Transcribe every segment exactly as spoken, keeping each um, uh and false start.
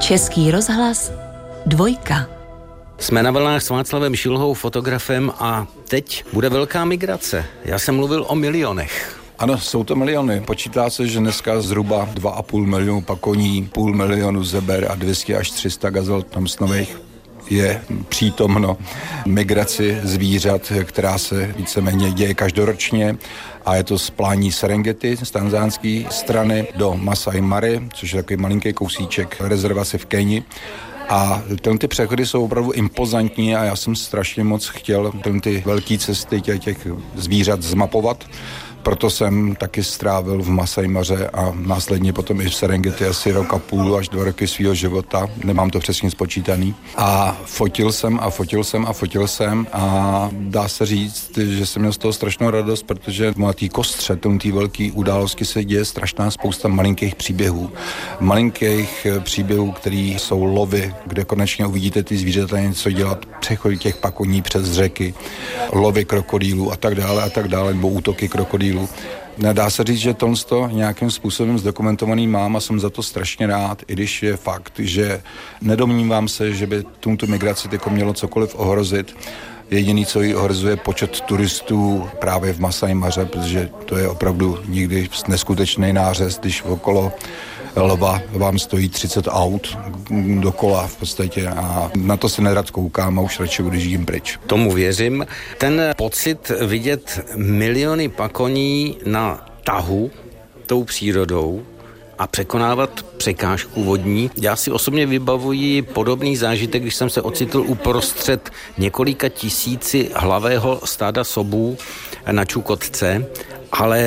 Český rozhlas Dvojka. Jsme na vlnách s Václavem Šilhou, fotografem, a teď bude velká migrace. Já jsem mluvil o milionech. Ano, jsou to miliony. Počítá se, že dneska zhruba dva a půl milionu pakoní, půl milionu zeber a dvě stě až tři sta gazel tamsnových je přítomno migraci zvířat, která se víceméně děje každoročně, a je to z plání Serengeti z tanzánské strany do Masai Mary, což je takový malinký kousíček rezervace v Keni. A ty přechody jsou opravdu impozantní a já jsem strašně moc chtěl ty velké cesty těch, těch zvířat zmapovat. Proto jsem taky strávil v Masai Maře a následně potom i v Serengeti asi rok a půl až dva roky svého života. Nemám to přesně spočítaný. A fotil jsem a fotil jsem a fotil jsem a dá se říct, že jsem měl z toho strašnou radost, protože na té kostře, té velké události se děje strašná spousta malinkých příběhů. Malinkých příběhů, které jsou lovy, kde konečně uvidíte ty zvířata něco dělat, přechody těch pakoní přes řeky, lovy krokodýlů a tak dále a tak dále, nebo útoky krokodýlů. Dá se říct, že tohle nějakým způsobem zdokumentovaný mám a jsem za to strašně rád, i když je fakt, že nedomnívám se, že by tuto migraci tyko mělo cokoliv ohrozit. Jediný, co ji ohrzuje, počet turistů právě v Masai Maře, protože to je opravdu nikdy neskutečný nářez, když okolo lva vám stojí třicet aut dokola v podstatě, a na to se nerad koukám a už radši odjíždím pryč. Tomu věřím. Ten pocit vidět miliony pakoní na tahu tou přírodou a překonávat překážku vodní. Já si osobně vybavuji podobný zážitek, když jsem se ocitl uprostřed několika tisíci hlavého stáda sobů na Čukotce, ale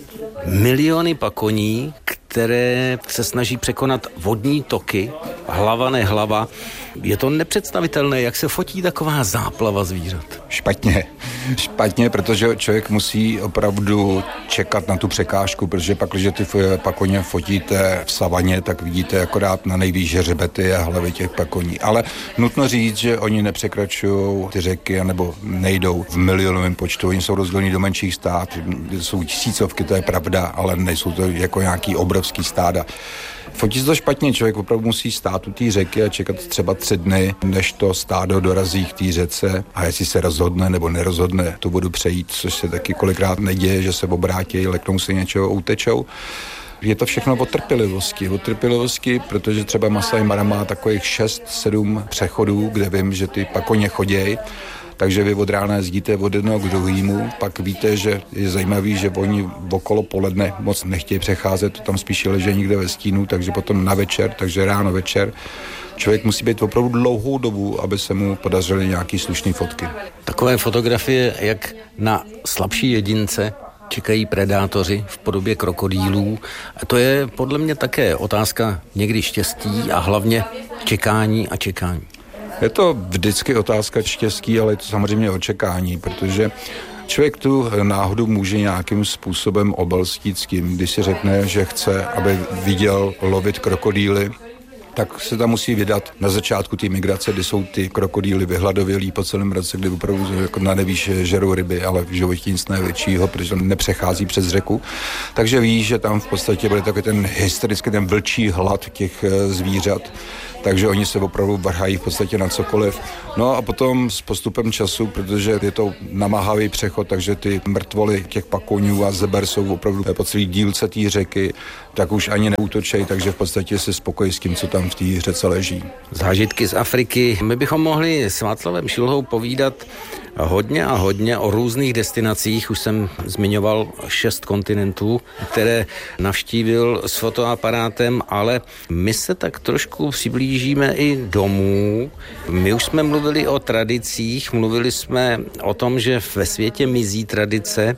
miliony pakoní, které se snaží překonat vodní toky, hlava nehlava. Je to nepředstavitelné, jak se fotí taková záplava zvířat. Špatně. Špatně, protože člověk musí opravdu čekat na tu překážku, protože pak, když ty pakoně fotíte v savaně, tak vidíte akorát na nejvýš hřbety a hlavy těch pakoní. Ale nutno říct, že oni nepřekračují ty řeky, nebo nejdou v milionovém počtu. Oni jsou rozdělení do menších stát, jsou tisícovky, to je pravda, ale nejsou to jako nějaký obrovský stáda. Fotí se to špatně, člověk opravdu musí stát u té řeky a čekat třeba tři dny, než to stádo dorazí k té řece, a jestli se rozhodne nebo nerozhodne tu vodu přejít, což se taky kolikrát neděje, že se obrátí, leknou se něčeho, utečou. Je to všechno o trpělivosti, o trpělivosti, protože třeba Masai Mara má takových šest sedm přechodů, kde vím, že ty pakoně chodějí. Takže vy od rána jezdíte od jednoho k druhému, pak víte, že je zajímavý, že oni okolo poledne moc nechtějí přecházet, tam spíš leží někde ve stínu, takže potom na večer, takže ráno večer. Člověk musí být opravdu dlouhou dobu, aby se mu podařily nějaký slušný fotky. Takové fotografie, jak na slabší jedince čekají predátoři v podobě krokodýlů. A to je podle mě také otázka někdy štěstí a hlavně čekání a čekání. Je to vždycky otázka štěstí, ale je to samozřejmě očekání, protože člověk tu náhodu může nějakým způsobem obelstít s tím, když si řekne, že chce, aby viděl lovit krokodýly, tak se tam musí vydat na začátku té migrace, kdy jsou ty krokodýly vyhladovělí po celém roce, kdy opravdu jako na nevíš žerou ryby, ale v životě nic největšího, protože tam nepřechází přes řeku. Takže víš, že tam v podstatě bude takový ten hysterický, ten vlčí hlad těch zvířat, takže oni se opravdu vrhají v podstatě na cokoliv. No a potom s postupem času, protože je to namáhavý přechod, takže ty mrtvoly těch pakoňů a zeber jsou opravdu po celý dílce té řeky, tak už ani neútočej, takže v podstatě se spokojí s tím, co tam v té řece leží. Zážitky z Afriky. My bychom mohli s Václavem Šilhou povídat hodně a hodně o různých destinacích. Už jsem zmiňoval šest kontinentů, které navštívil s fotoaparátem, ale my se tak trošku přiblížíme i domů. My už jsme mluvili o tradicích, mluvili jsme o tom, že ve světě mizí tradice.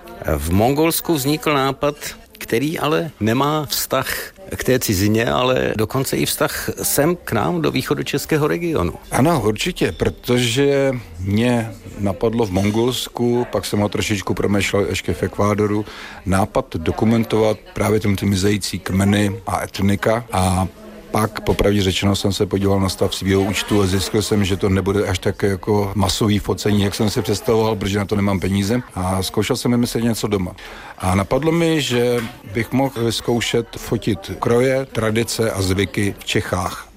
V Mongolsku vznikl nápad, který ale nemá vztah k té cizině, ale dokonce i vztah sem k nám do východočeského regionu. Ano, určitě, protože mě napadlo v Mongolsku, pak jsem ho trošičku promešlel ještě v Ekvádoru, nápad dokumentovat právě ty mizející kmeny a etnika, a pak popravdě řečeno jsem se podíval na stav svého účtu a zjistil jsem, že to nebude až tak jako masový focení, jak jsem si představoval, protože na to nemám peníze, a zkoušel jsem vymyslet něco doma. A napadlo mi, že bych mohl vyzkoušet fotit kroje, tradice a zvyky v Čechách.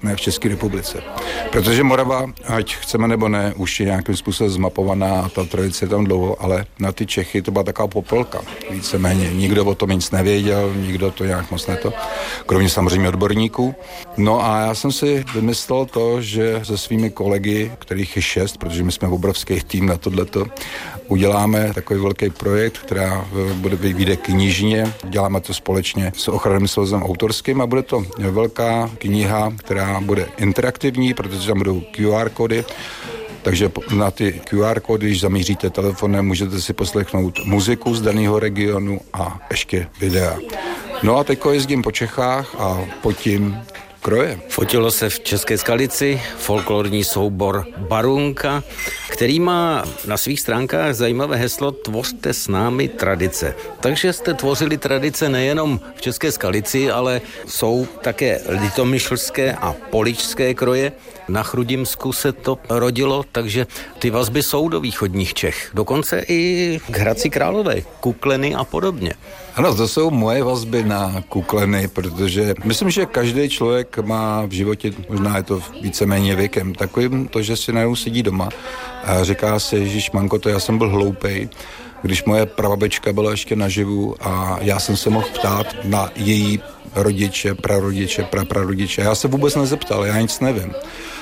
v České republice. Protože Morava, ať chceme nebo ne, už je nějakým způsobem zmapovaná, ta tradice je tam dlouho, ale na ty Čechy to byla taková popelka, víceméně. Nikdo o tom nic nevěděl, nikdo to nějak moc neto, kromě samozřejmě odborníků. No a já jsem si vymyslel to, že se svými kolegy, kterých je šest, protože my jsme obrovský tým na tohleto, uděláme takový velký projekt, která bude vyjde knižně. Děláme to společně s Ochranným svazem autorským a bude to velká kniha, která bude interaktivní, protože tam budou Q R kódy. Takže na ty Q R kódy, když zamíříte telefonem, můžete si poslechnout muziku z daného regionu a ještě videa. No a teďko jezdím po Čechách a potím kroje. Fotilo se v České Skalici folklorní soubor Barunka, který má na svých stránkách zajímavé heslo Tvořte s námi tradice. Takže jste tvořili tradice nejenom v České Skalici, ale jsou také litomyšlské a poličské kroje. Na Chrudimsku se to rodilo, takže ty vazby jsou do východních Čech. Dokonce i k Hradci Králové, Kukleny a podobně. Ano, to jsou moje vazby na Kukleny, protože myslím, že každý člověk má v životě, možná je to víceméně věkem, takovým to, že si najednou sedí doma a říká si, ježišmanko, to já jsem byl hloupej, když moje prababička byla ještě naživu a já jsem se mohl ptát na její rodiče, prarodiče, praprarodiče. Já se vůbec nezeptal, já nic nevím.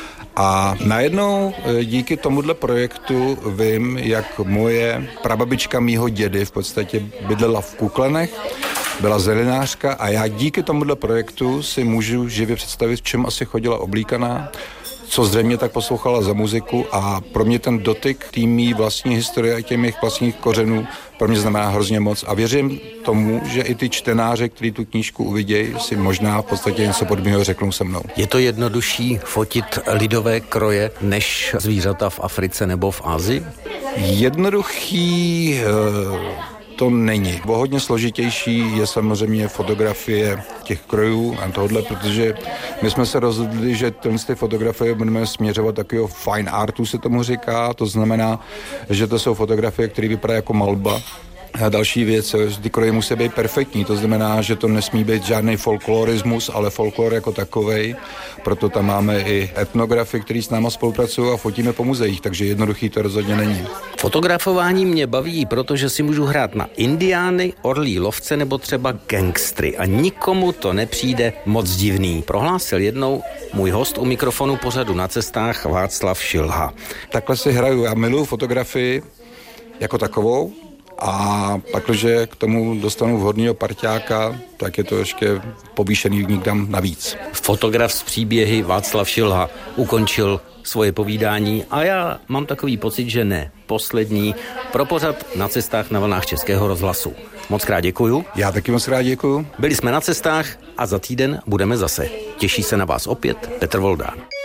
A najednou díky tomuhle projektu vím, jak moje prababička mýho dědy v podstatě bydlela v Kuklenech, byla zelinářka a já díky tomuhle projektu si můžu živě představit, v čem asi chodila oblíkaná, co zřejmě tak poslouchala za muziku a pro mě ten dotyk tým vlastní historie a těch mých vlastních kořenů pro mě znamená hrozně moc a věřím tomu, že i ty čtenáře, kteří tu knížku uvidějí, si možná v podstatě něco podobného řeknou se mnou. Je to jednodušší fotit lidové kroje než zvířata v Africe nebo v Asii? Jednoduchý to není. O hodně složitější je samozřejmě fotografie těch krojů a tohle, protože my jsme se rozhodli, že ty fotografie budeme směřovat takového fine artu, se tomu říká, to znamená, že to jsou fotografie, které vypadají jako malba. A další věc, že ty kroje musí být perfektní, to znamená, že to nesmí být žádný folklorismus, ale folklor jako takovej, proto tam máme i etnografy, kteří s náma spolupracují a fotíme po muzeích, takže jednoduchý to rozhodně není. Fotografování mě baví, protože si můžu hrát na indiány, orlí lovce nebo třeba gangstry a nikomu to nepřijde moc divný, prohlásil jednou můj host u mikrofonu pořadu Na cestách Václav Šilha. Takhle si hraju, já miluju fotografii jako takovou, a pak, když k tomu dostanu vhodného parťáka, tak je to ještě povýšený někam navíc. Fotograf z příběhy Václav Šilha ukončil svoje povídání a já mám takový pocit, že ne poslední, pro pořad Na cestách na vlnách Českého rozhlasu. Moc krát děkuju. Já taky moc krát děkuju. Byli jsme na cestách a za týden budeme zase. Těší se na vás opět Petr Voldán.